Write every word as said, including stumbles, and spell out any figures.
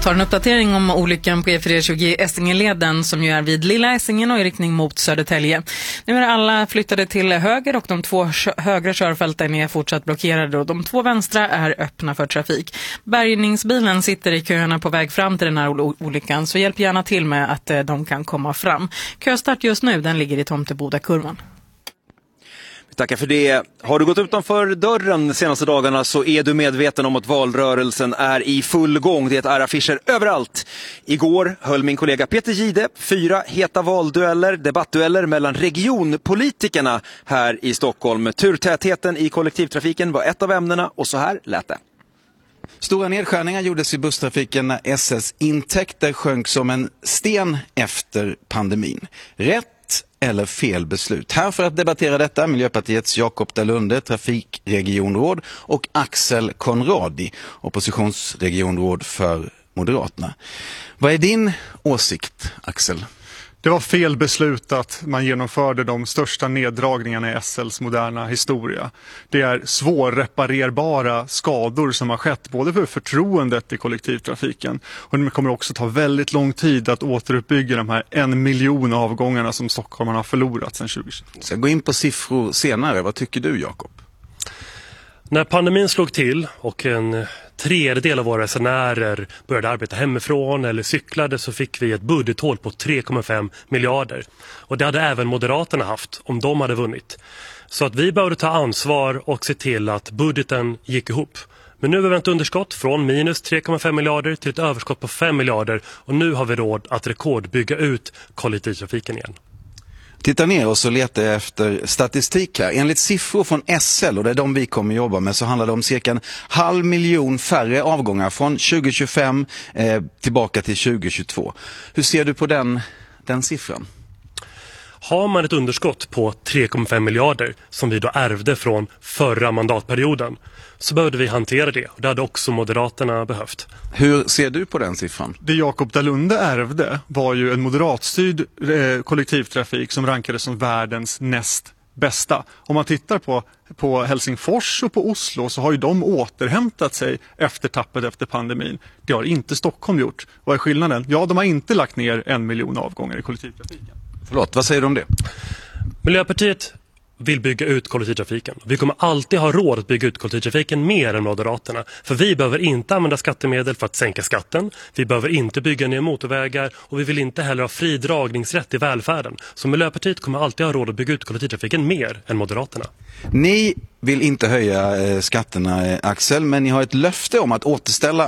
tar en uppdatering om olyckan på E fyra tjugo Essingeleden som ju är vid Lilla Essingen och i riktning mot Södertälje. Nu är alla flyttade till höger och de två högra körfälten är fortsatt blockerade och de två vänstra är öppna för trafik. Bärgningsbilen sitter i köerna på väg fram till den här olyckan, så hjälp gärna till med att de kan komma fram. Köstart just nu, den ligger i Tomtebodakurvan. Tackar för det. Har du gått utanför dörren de senaste dagarna så är du medveten om att valrörelsen är i full gång. Det är affischer överallt. Igår höll min kollega Peter Gide fyra heta valdueller, debattdueller mellan regionpolitikerna här i Stockholm. Turtätheten i kollektivtrafiken var ett av ämnena och så här lät det. Stora nedskärningar gjordes i busstrafiken när S L:s intäkter sjönk som en sten efter pandemin. Rätt eller fel beslut? Här för att debattera detta Miljöpartiets Jakob Dalunde, trafikregionråd, och Axel Konradi, oppositionsregionråd för Moderaterna. Vad är din åsikt, Axel? Det var fel beslut att man genomförde de största neddragningarna i S L:s moderna historia. Det är svårreparerbara skador som har skett både för förtroendet i kollektivtrafiken och det kommer också ta väldigt lång tid att återuppbygga de här en miljon avgångarna som Stockholm har förlorat sedan tjugo tjugo. Så jag går in på siffror senare. Vad tycker du, Jakob? När pandemin slog till och en tredjedel av våra resenärer började arbeta hemifrån eller cyklade så fick vi ett budgethål på tre komma fem miljarder. Och det hade även Moderaterna haft om de hade vunnit. Så att vi behövde ta ansvar och se till att budgeten gick ihop. Men nu har vi ett underskott från minus tre komma fem miljarder till ett överskott på fem miljarder och nu har vi råd att rekordbygga ut kollektivtrafiken igen. Titta ner och så letar jag efter statistik här. Enligt siffror från S L, och det är de vi kommer jobba med, så handlar det om cirka en halv miljon färre avgångar från tjugo tjugofem eh, tillbaka till tjugo tjugotvå. Hur ser du på den, den siffran? Har man ett underskott på tre komma fem miljarder som vi då ärvde från förra mandatperioden så behövde vi hantera det. Och det hade också Moderaterna behövt. Hur ser du på den siffran? Det Jakob Dalunde ärvde var ju en moderatstyrd eh, kollektivtrafik som rankades som världens näst bästa. Om man tittar på, på Helsingfors och på Oslo så har ju de återhämtat sig efter tappet efter pandemin. Det har inte Stockholm gjort. Vad är skillnaden? Ja, de har inte lagt ner en miljon avgångar i kollektivtrafiken. Förlåt, vad säger du om det? Miljöpartiet vill bygga ut kollektivtrafiken. Vi kommer alltid ha råd att bygga ut kollektivtrafiken mer än Moderaterna. För vi behöver inte använda skattemedel för att sänka skatten. Vi behöver inte bygga nya motorvägar och vi vill inte heller ha fri dragningsrätt i välfärden. Så Miljöpartiet kommer alltid ha råd att bygga ut kollektivtrafiken mer än Moderaterna. Ni vill inte höja eh, skatterna, eh, Axel, men ni har ett löfte om att återställa